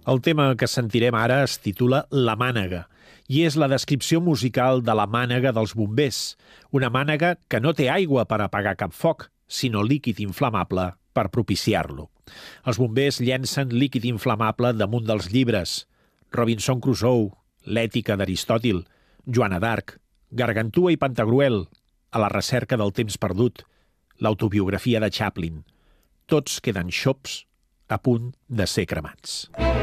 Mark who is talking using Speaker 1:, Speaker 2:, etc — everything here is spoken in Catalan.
Speaker 1: El tema que sentirem ara es titula La Mànega i és la descripció musical de la mànega dels bombers, una mànega que no té aigua per apagar cap foc, sinó líquid inflamable per propiciar-lo. Els bombers llencen líquid inflamable damunt dels llibres. Robinson Crusoe, l'ètica d'Aristòtil, Joana d'Arc, Gargantua i Pantagruel, A la recerca del temps perdut, l'autobiografia de Chaplin. Tots queden xops a punt de ser cremats.